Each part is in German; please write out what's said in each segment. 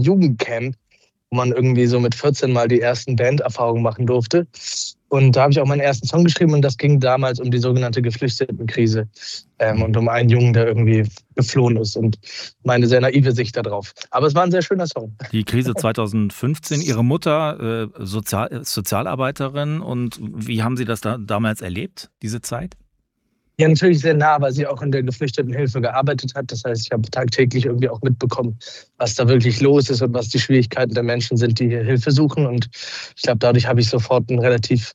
Jugendcamp, wo man irgendwie so mit 14 mal die ersten Banderfahrungen machen durfte. Und da habe ich auch meinen ersten Song geschrieben und das ging damals um die sogenannte Geflüchtetenkrise und um einen Jungen, der irgendwie geflohen ist und meine sehr naive Sicht darauf. Aber es war ein sehr schöner Song. Die Krise 2015, Ihre Mutter Sozialarbeiterin, und wie haben Sie das damals erlebt, diese Zeit? Ja, natürlich sehr nah, weil sie auch in der Geflüchtetenhilfe gearbeitet hat. Das heißt, ich habe tagtäglich irgendwie auch mitbekommen, was da wirklich los ist und was die Schwierigkeiten der Menschen sind, die hier Hilfe suchen. Und ich glaube, dadurch habe ich sofort ein relativ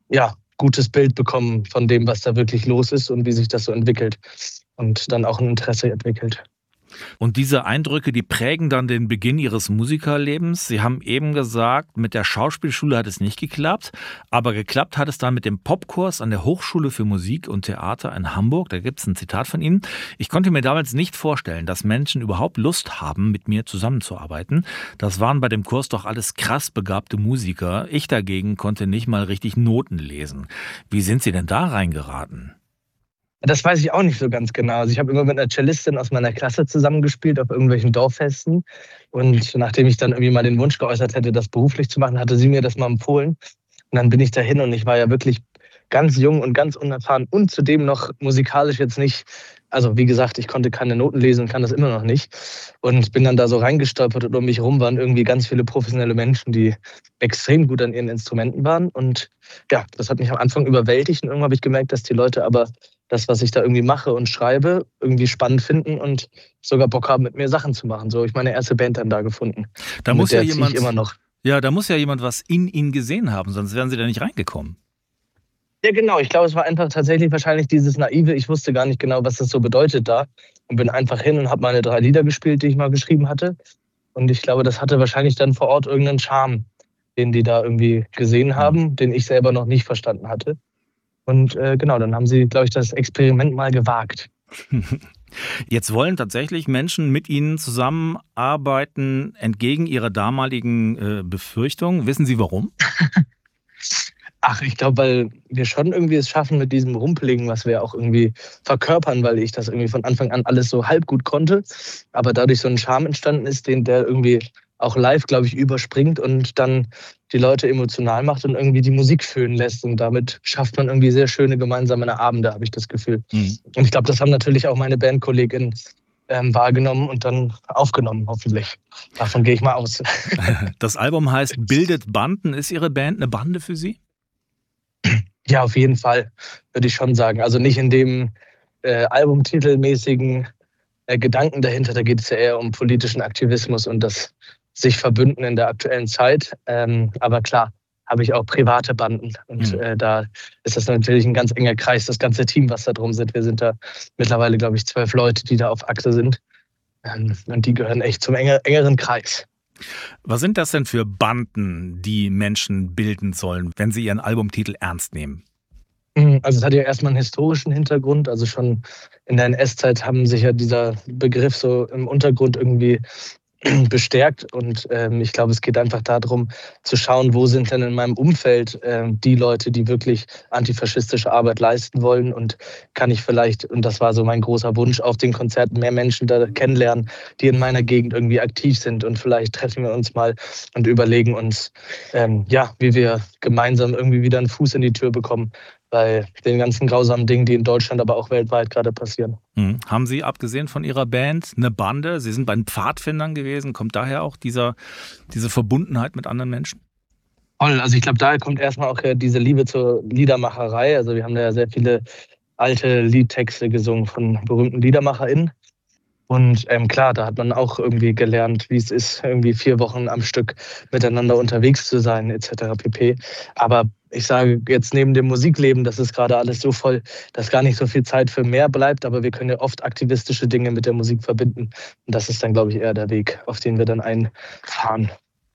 gutes Bild bekommen von dem, was da wirklich los ist und wie sich das so entwickelt. Und dann auch ein Interesse entwickelt. Und diese Eindrücke, die prägen dann den Beginn Ihres Musikerlebens. Sie haben eben gesagt, mit der Schauspielschule hat es nicht geklappt, aber geklappt hat es dann mit dem Popkurs an der Hochschule für Musik und Theater in Hamburg. Da gibt es ein Zitat von Ihnen. Ich konnte mir damals nicht vorstellen, dass Menschen überhaupt Lust haben, mit mir zusammenzuarbeiten. Das waren bei dem Kurs doch alles krass begabte Musiker. Ich dagegen konnte nicht mal richtig Noten lesen. Wie sind Sie denn da reingeraten? Das weiß ich auch nicht so ganz genau. Also ich habe immer mit einer Cellistin aus meiner Klasse zusammengespielt auf irgendwelchen Dorffesten. Und nachdem ich dann irgendwie mal den Wunsch geäußert hätte, das beruflich zu machen, hatte sie mir das mal empfohlen. Und dann bin ich dahin und ich war ja wirklich ganz jung und ganz unerfahren und zudem noch musikalisch jetzt nicht. Also wie gesagt, ich konnte keine Noten lesen und kann das immer noch nicht. Und bin dann da so reingestolpert und um mich herum waren irgendwie ganz viele professionelle Menschen, die extrem gut an ihren Instrumenten waren. Und ja, das hat mich am Anfang überwältigt und irgendwann habe ich gemerkt, dass die Leute aber das, was ich da irgendwie mache und schreibe, irgendwie spannend finden und sogar Bock haben, mit mir Sachen zu machen. So habe ich meine erste Band dann da gefunden. Da muss ja jemand, immer noch. Ja, da muss ja jemand was in Ihnen gesehen haben, sonst wären Sie da nicht reingekommen. Ja, genau. Ich glaube, es war einfach tatsächlich wahrscheinlich dieses Naive. Ich wusste gar nicht genau, was das so bedeutet da und bin einfach hin und habe meine 3 Lieder gespielt, die ich mal geschrieben hatte. Und ich glaube, das hatte wahrscheinlich dann vor Ort irgendeinen Charme, den die da irgendwie gesehen haben, den ich selber noch nicht verstanden hatte. Und genau, dann haben sie, glaube ich, das Experiment mal gewagt. Jetzt wollen tatsächlich Menschen mit Ihnen zusammenarbeiten, entgegen Ihrer damaligen Befürchtungen. Wissen Sie warum? Ach, ich glaube, weil wir schon irgendwie es schaffen mit diesem Rumpeligen, was wir auch irgendwie verkörpern, weil ich das irgendwie von Anfang an alles so halb gut konnte, aber dadurch so ein Charme entstanden ist, der irgendwie auch live, glaube ich, überspringt und dann die Leute emotional macht und irgendwie die Musik fühlen lässt. Und damit schafft man irgendwie sehr schöne gemeinsame Abende, habe ich das Gefühl. Und ich glaube, das haben natürlich auch meine BandkollegInnen wahrgenommen und dann aufgenommen, hoffentlich. Davon gehe ich mal aus. Das Album heißt Bildet Banden. Ist Ihre Band eine Bande für Sie? Ja, auf jeden Fall, würde ich schon sagen. Also nicht in dem albumtitelmäßigen Gedanken dahinter, da geht es ja eher um politischen Aktivismus und das sich verbünden in der aktuellen Zeit. Aber klar, habe ich auch private Banden und da ist das natürlich ein ganz enger Kreis, das ganze Team, was da drum sind. Wir sind da mittlerweile, glaube ich, 12 Leute, die da auf Achse sind und die gehören echt zum engeren Kreis. Was sind das denn für Banden, die Menschen bilden sollen, wenn sie ihren Albumtitel ernst nehmen? Also es hat ja erstmal einen historischen Hintergrund. Also schon in der NS-Zeit haben sich ja dieser Begriff so im Untergrund irgendwie bestärkt. Und ich glaube, es geht einfach darum zu schauen, wo sind denn in meinem Umfeld die Leute, die wirklich antifaschistische Arbeit leisten wollen. Und kann ich vielleicht, und das war so mein großer Wunsch, auf den Konzerten mehr Menschen da kennenlernen, die in meiner Gegend irgendwie aktiv sind. Und vielleicht treffen wir uns mal und überlegen uns, wie wir gemeinsam irgendwie wieder einen Fuß in die Tür bekommen bei den ganzen grausamen Dingen, die in Deutschland, aber auch weltweit gerade passieren. Haben Sie, abgesehen von Ihrer Band, eine Bande? Sie sind bei den Pfadfindern gewesen. Kommt daher auch diese Verbundenheit mit anderen Menschen? Voll. Also ich glaube, daher kommt erstmal auch diese Liebe zur Liedermacherei. Also wir haben da ja sehr viele alte Liedtexte gesungen von berühmten LiedermacherInnen. Und klar, da hat man auch irgendwie gelernt, wie es ist, irgendwie 4 Wochen am Stück miteinander unterwegs zu sein, etc. pp. Aber ich sage jetzt neben dem Musikleben, das ist gerade alles so voll, dass gar nicht so viel Zeit für mehr bleibt. Aber wir können ja oft aktivistische Dinge mit der Musik verbinden. Und das ist dann, glaube ich, eher der Weg, auf den wir dann einfahren.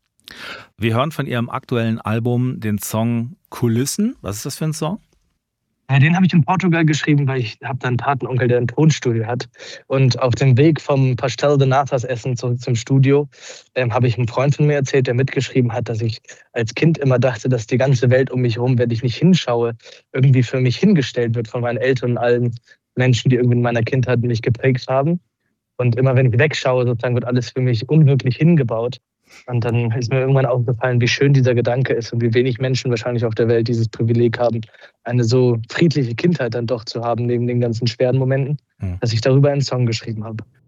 Wir hören von Ihrem aktuellen Album den Song Kulissen. Was ist das für ein Song? Den habe ich in Portugal geschrieben, weil ich habe da einen Patenonkel, der ein Tonstudio hat. Und auf dem Weg vom Pastel de Natas Essen zurück zum Studio habe ich einem Freund von mir erzählt, der mitgeschrieben hat, dass ich als Kind immer dachte, dass die ganze Welt um mich herum, wenn ich nicht hinschaue, irgendwie für mich hingestellt wird von meinen Eltern und allen Menschen, die irgendwie in meiner Kindheit mich geprägt haben. Und immer wenn ich wegschaue, sozusagen wird alles für mich unwirklich hingebaut. Und dann ist mir irgendwann aufgefallen, wie schön dieser Gedanke ist und wie wenig Menschen wahrscheinlich auf der Welt dieses Privileg haben, eine so friedliche Kindheit dann doch zu haben, neben den ganzen schweren Momenten, dass ich darüber einen Song geschrieben habe.